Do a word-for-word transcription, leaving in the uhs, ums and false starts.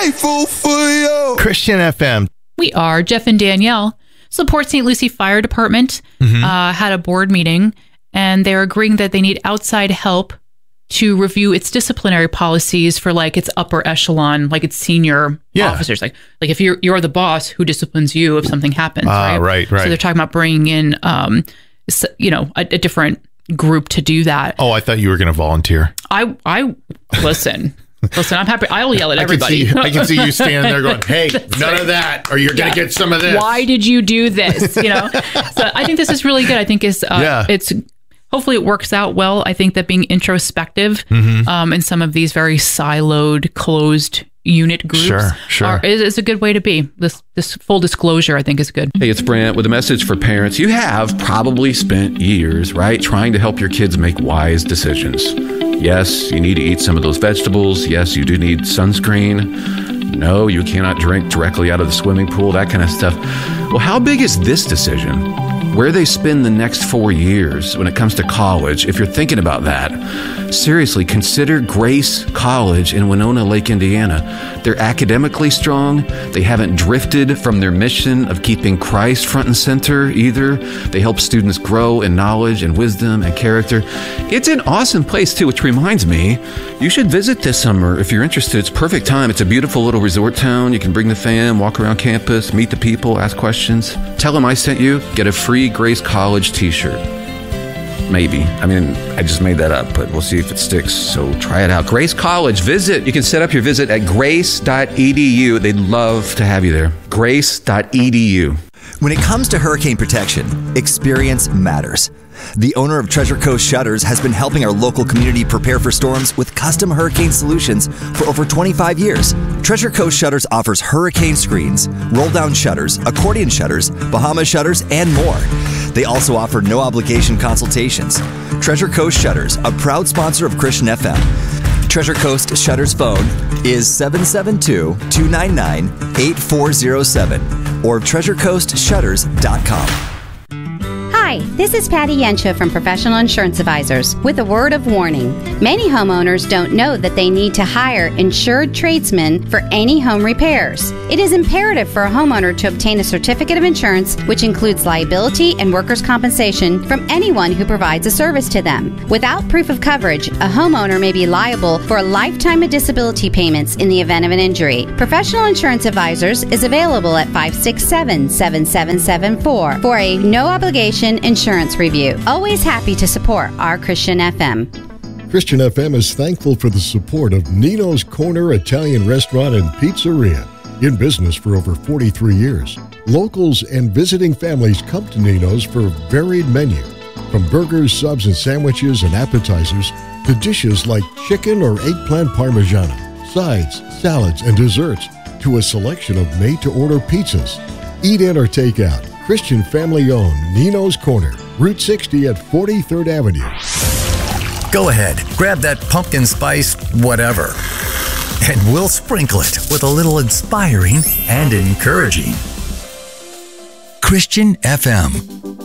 grateful for you. Christian F M. We are. Jeff and Danielle support Saint Lucie Fire Department. Mm-hmm. Uh, had a board meeting, and they're agreeing that they need outside help to review its disciplinary policies for like its upper echelon, like its senior yeah. officers. Like, like if you're you're the boss, who disciplines you if something happens? Ah, right? right, right. So they're talking about bringing in, um, you know, a, a different group to do that. Oh, I thought you were going to volunteer. I I listen. Listen, I'm happy. I'll yell at everybody. I can see, I can see you standing there going, hey, none right. of that, or you're going to yeah. get some of this. Why did you do this? You know. So I think this is really good. I think it's uh, yeah. it's. Hopefully it works out well. I think that being introspective mm-hmm. um, in some of these very siloed, closed unit groups sure, sure. Are, is, is a good way to be. This this full disclosure, I think, is good. Hey, it's Brent with a message for parents. You have probably spent years, right, trying to help your kids make wise decisions. Yes, you need to eat some of those vegetables. Yes, you do need sunscreen. No, you cannot drink directly out of the swimming pool, that kind of stuff. Well, how big is this decision? Where they spend the next four years when it comes to college, if you're thinking about that, seriously, consider Grace College in Winona Lake, Indiana. They're academically strong. They haven't drifted from their mission of keeping Christ front and center either. They help students grow in knowledge and wisdom and character. It's an awesome place, too, which reminds me, you should visit this summer if you're interested. It's perfect time. It's a beautiful little resort town. You can bring the fam, walk around campus, meet the people, ask questions. Tell them I sent you. Get a free Grace College t-shirt. Maybe. I mean, I just made that up, but we'll see if it sticks. So try it out. Grace College. Visit. You can set up your visit at grace dot e d u. They'd love to have you there. grace dot e d u. When it comes to hurricane protection, experience matters. The owner of Treasure Coast Shutters has been helping our local community prepare for storms with custom hurricane solutions for over twenty-five years. Treasure Coast Shutters offers hurricane screens, roll-down shutters, accordion shutters, Bahama shutters, and more. They also offer no-obligation consultations. Treasure Coast Shutters, a proud sponsor of Christian F M. Treasure Coast Shutters phone is seven seven two, two nine nine, eight four zero seven or treasure coast shutters dot com. Hi, this is Patty Yensha from Professional Insurance Advisors with a word of warning. Many homeowners don't know that they need to hire insured tradesmen for any home repairs. It is imperative for a homeowner to obtain a certificate of insurance, which includes liability and workers' compensation from anyone who provides a service to them. Without proof of coverage, a homeowner may be liable for a lifetime of disability payments in the event of an injury. Professional Insurance Advisors is available at five six seven, seven seven seven four for a no-obligation insurance review. Always happy to support our Christian F M. Christian F M is thankful for the support of Nino's Corner Italian Restaurant and Pizzeria, in business for over forty-three years. Locals and visiting families come to Nino's for a varied menu, from burgers, subs, and sandwiches and appetizers to dishes like chicken or eggplant parmigiana, sides, salads, and desserts, to a selection of made-to-order pizzas. Eat in or take out. Christian family-owned Nino's Corner, Route sixty at forty-third Avenue. Go ahead, grab that pumpkin spice whatever, and we'll sprinkle it with a little inspiring and encouraging. Christian F M.